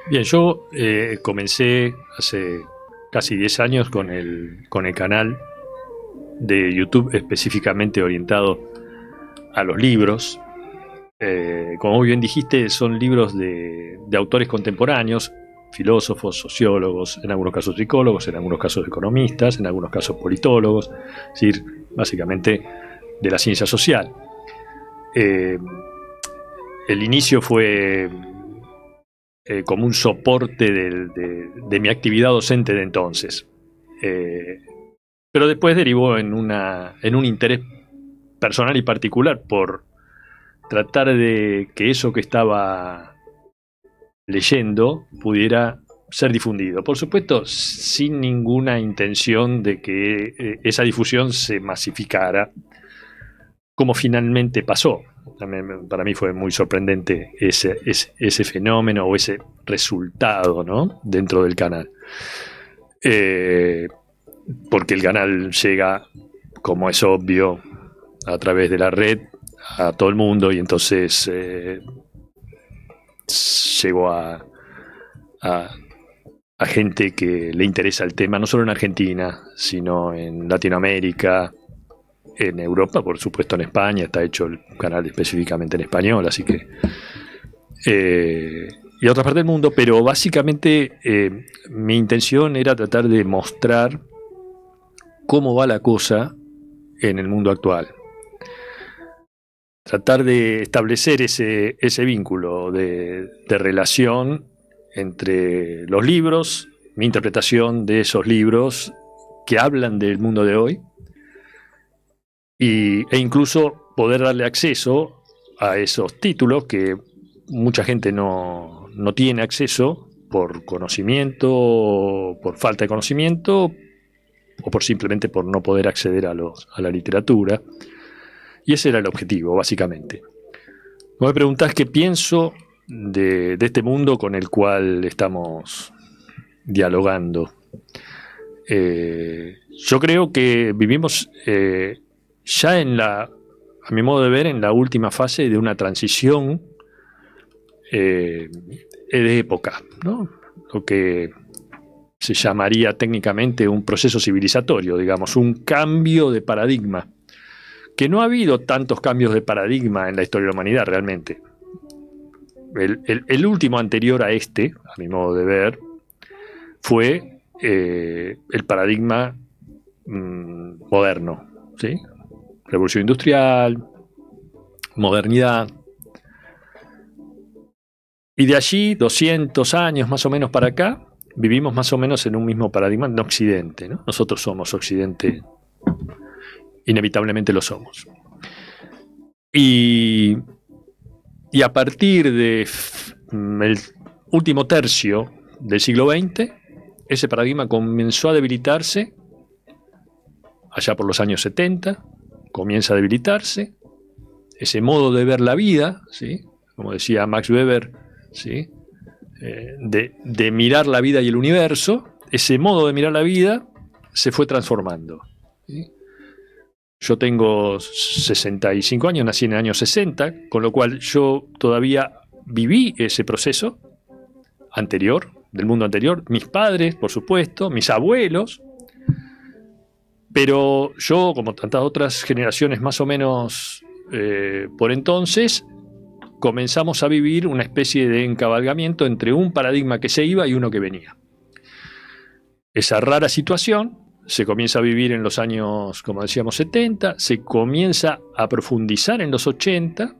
Bien, yo comencé hace casi 10 años con el canal de YouTube específicamente orientado a los libros. Como muy bien dijiste, son libros de autores contemporáneos, filósofos, sociólogos, en algunos casos psicólogos, en algunos casos economistas, en algunos casos politólogos, es decir, básicamente de la ciencia social. Eh, el inicio fue como un soporte de mi actividad docente de entonces. Pero después derivó en un interés personal y particular por tratar de que eso que estaba leyendo pudiera ser difundido. Por supuesto, sin ninguna intención de que esa difusión se masificara, como finalmente pasó. También para mí fue muy sorprendente ese fenómeno o ese resultado, ¿no?, dentro del canal. Porque el canal llega, como es obvio, a través de la red a todo el mundo, y entonces llegó a gente que le interesa el tema, no solo en Argentina, sino en Latinoamérica, en Europa, por supuesto en España, está hecho el canal específicamente en español, así que y a otras partes del mundo, pero básicamente mi intención era tratar de mostrar cómo va la cosa en el mundo actual. Tratar de establecer ese vínculo de relación entre los libros, mi interpretación de esos libros que hablan del mundo de hoy, e incluso poder darle acceso a esos títulos que mucha gente no tiene acceso por conocimiento, por falta de conocimiento, o por simplemente por no poder acceder a la literatura. Y ese era el objetivo, básicamente. Vos me preguntás qué pienso de este mundo con el cual estamos dialogando. Yo creo que vivimos ya a mi modo de ver, en la última fase de una transición de época, ¿no? Lo que se llamaría técnicamente un proceso civilizatorio, digamos, un cambio de paradigma. Que no ha habido tantos cambios de paradigma en la historia de la humanidad realmente. El último anterior a este, a mi modo de ver, fue el paradigma moderno, ¿sí? Revolución industrial, modernidad. Y de allí, 200 años más o menos para acá, vivimos más o menos en un mismo paradigma en Occidente, ¿no? Nosotros somos Occidente, inevitablemente lo somos. Y a partir del último tercio del siglo XX, ese paradigma comenzó a debilitarse. Allá por los años 70 comienza a debilitarse ese modo de ver la vida, ¿sí? Como decía Max Weber, ¿sí? De mirar la vida y el universo. Ese modo de mirar la vida se fue transformando, ¿sí? Yo tengo 65 años, nací en el año 60, con lo cual yo todavía viví ese proceso anterior, del mundo anterior. Mis padres, por supuesto, mis abuelos. Pero yo, como tantas otras generaciones más o menos por entonces, comenzamos a vivir una especie de encabalgamiento entre un paradigma que se iba y uno que venía. Esa rara situación se comienza a vivir en los años, como decíamos, 70, se comienza a profundizar en los 80,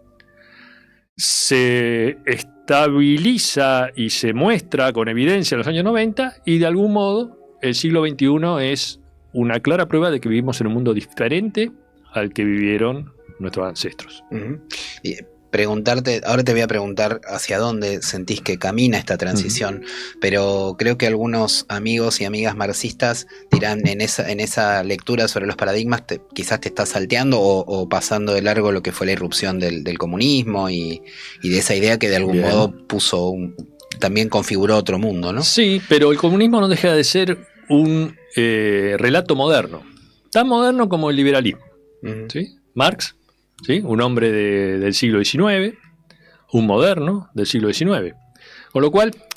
se estabiliza y se muestra con evidencia en los años 90, y de algún modo el siglo XXI es una clara prueba de que vivimos en un mundo diferente al que vivieron nuestros ancestros. Uh-huh. Y preguntarte, ahora te voy a preguntar hacia dónde sentís que camina esta transición, pero creo que algunos amigos y amigas marxistas dirán en esa lectura sobre los paradigmas, quizás te estás salteando o pasando de largo lo que fue la irrupción del comunismo y de esa idea que de algún modo también configuró otro mundo, ¿no? Sí, pero el comunismo no deja de ser un relato moderno, tan moderno como el liberalismo. ¿Sí? Marx, ¿sí? Un hombre del siglo XIX, un moderno del siglo XIX. Con lo cual,